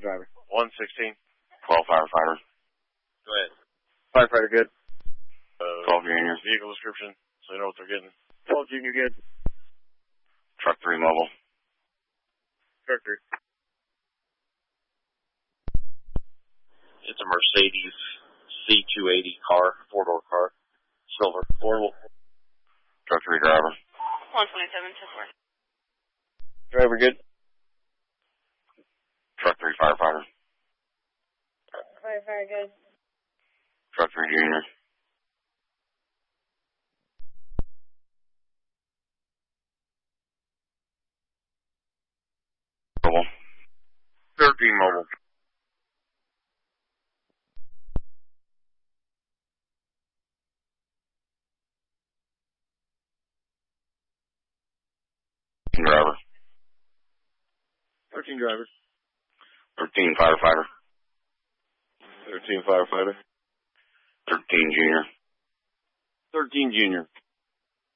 driver. 116. 12 firefighter. Go ahead. Firefighter, good. 12 junior. Vehicle description, so you know what they're getting. 12 junior, good. Truck 3 mobile. Truck 3. It's a Mercedes C280 car, 4-door car, silver, affordable. Truck 3 driver. 127 to 4. Driver, good. Truck 3 firefighter. Firefighter, good. Truck 3 junior. Mobile. 13 mobile. Driver. 13 driver. 13 firefighter. 13 firefighter. 13 junior. 13 junior.